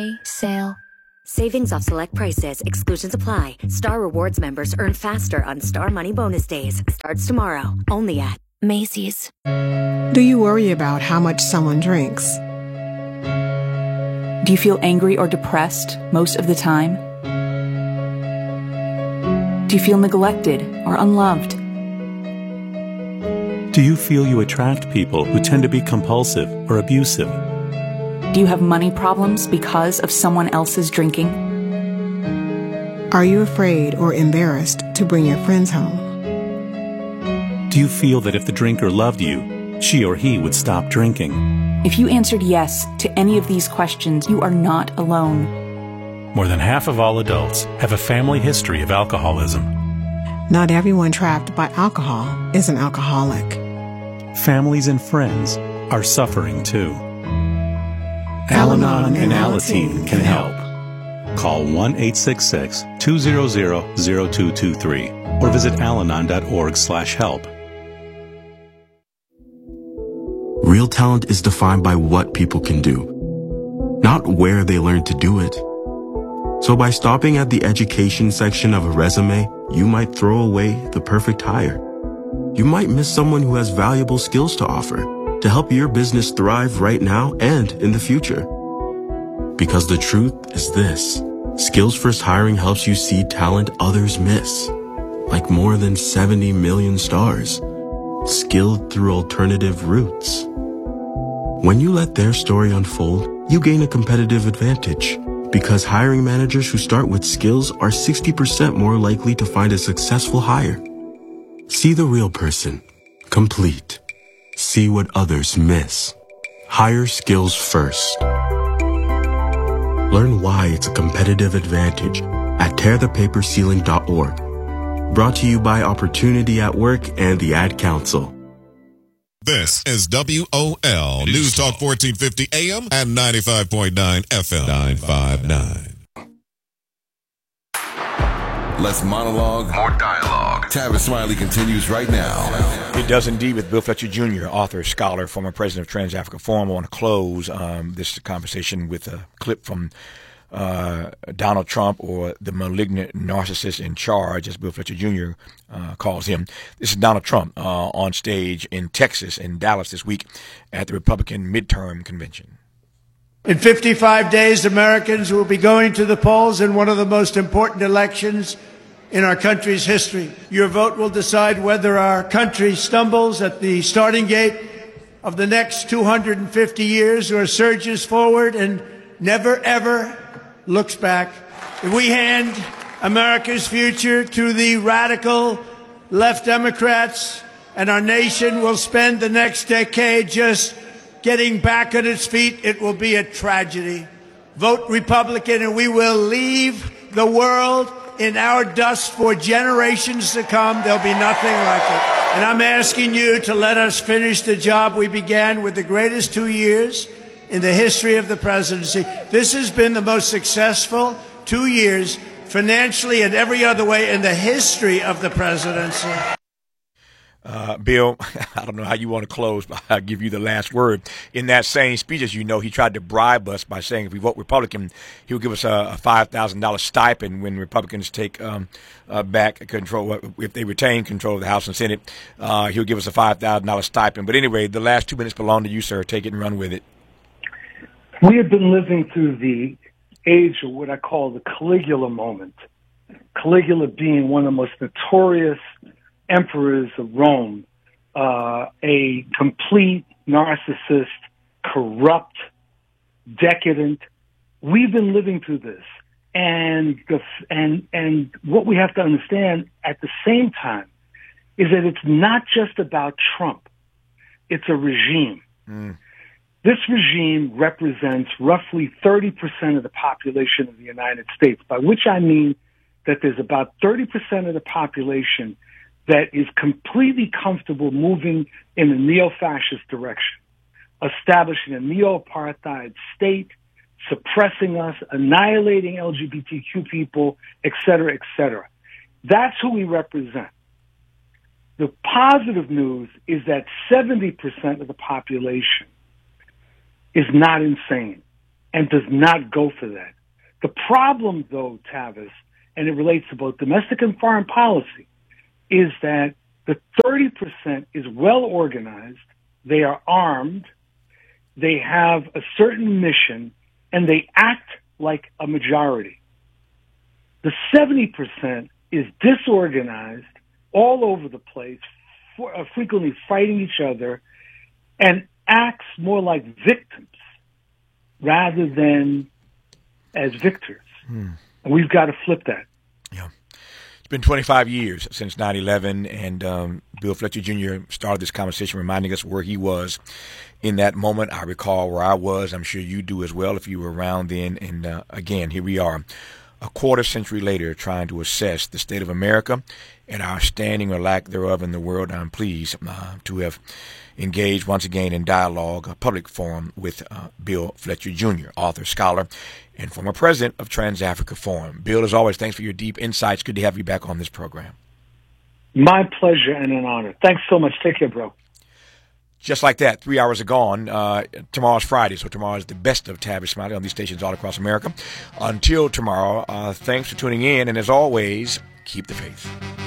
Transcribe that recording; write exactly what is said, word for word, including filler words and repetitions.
Sale. Savings off select prices. Exclusions apply. Star Rewards members earn faster on Star Money Bonus Days. Starts tomorrow. Only at Macy's. Do you worry about how much someone drinks? Do you feel angry or depressed most of the time? Do you feel neglected or unloved? Do you feel you attract people who tend to be compulsive or abusive? Do you have money problems because of someone else's drinking? Are you afraid or embarrassed to bring your friends home? Do you feel that if the drinker loved you, she or he would stop drinking? If you answered yes to any of these questions, you are not alone. More than half of all adults have a family history of alcoholism. Not everyone trapped by alcohol is an alcoholic. Families and friends are suffering too. Al-Anon and Alateen can help. Call one eight six six, two zero zero, zero two two three or visit alanon dot org slash help. Real talent is defined by what people can do, not where they learn to do it. So by stopping at the education section of a resume, you might throw away the perfect hire. You might miss someone who has valuable skills to offer to help your business thrive right now and in the future. Because the truth is this: Skills First Hiring helps you see talent others miss, like more than seventy million stars, skilled through alternative routes. When you let their story unfold, you gain a competitive advantage, because hiring managers who start with skills are sixty percent more likely to find a successful hire. See the real person, complete. See what others miss. Hire skills first. Learn why it's a competitive advantage at tear the paper ceiling dot org. Brought to you by Opportunity at Work and the Ad Council. This is W O L News Talk fourteen fifty A M and ninety-five point nine F M. nine five nine. Less monologue, more dialogue. Tavis Smiley continues right now. It does indeed with Bill Fletcher Junior, author, scholar, former president of Trans-Africa Forum. I want to close um, this conversation with a clip from uh, Donald Trump, or the malignant narcissist in charge, as Bill Fletcher Junior Uh, calls him. This is Donald Trump uh, on stage in Texas, in Dallas this week at the Republican midterm convention. In fifty-five days, Americans will be going to the polls in one of the most important elections in our country's history. Your vote will decide whether our country stumbles at the starting gate of the next two hundred fifty years or surges forward and never, ever looks back. If we hand America's future to the radical left Democrats, and our nation will spend the next decade just getting back on its feet, it will be a tragedy. Vote Republican and we will leave the world in our dust for generations to come. There'll be nothing like it. And I'm asking you to let us finish the job we began with the greatest two years in the history of the presidency. This has been the most successful two years financially and every other way in the history of the presidency. Uh, Bill, I don't know how you want to close, but I'll give you the last word. In that same speech, as you know, he tried to bribe us by saying if we vote Republican, he would give us a, a five thousand dollars stipend when Republicans take um, uh, back control, if they retain control of the House and Senate. Uh, he'll give us a five thousand dollars stipend. But anyway, the last two minutes belong to you, sir. Take it and run with it. We have been living through the age of what I call the Caligula moment. Caligula being one of the most notorious emperors of Rome, uh, a complete narcissist, corrupt, decadent. We've been living through this. And the, and, and what we have to understand at the same time is that it's not just about Trump. It's a regime. Mm. This regime represents roughly thirty percent of the population of the United States, by which I mean that there's about thirty percent of the population that is completely comfortable moving in a neo-fascist direction, establishing a neo-apartheid state, suppressing us, annihilating L G B T Q people, et cetera, et cetera. That's who we represent. The positive news is that seventy percent of the population is not insane. and does not go for that. The problem, though, Tavis, and it relates to both domestic and foreign policy, is that the thirty percent is well organized, they are armed, they have a certain mission, and they act like a majority. The seventy percent is disorganized, all over the place, for, uh, frequently fighting each other, and acts more like victims rather than as victors. Hmm. And we've got to flip that. Yeah. It's been twenty-five years since nine eleven, and um, Bill Fletcher Junior started this conversation reminding us where he was in that moment. I recall where I was. I'm sure you do as well if you were around then. And uh, again, here we are, a quarter century later, trying to assess the state of America and our standing or lack thereof in the world. I'm pleased uh, to have engaged once again in dialogue, a public forum with uh, Bill Fletcher Junior, author, scholar, and former president of Trans-Africa Forum. Bill, as always, thanks for your deep insights. Good to have you back on this program. My pleasure and an honor. Thanks so much. Take care, bro. Just like that, three hours are gone. Uh, tomorrow's Friday, so tomorrow is the best of Tavis Smiley on these stations all across America. Until tomorrow, uh, thanks for tuning in, and as always, keep the faith.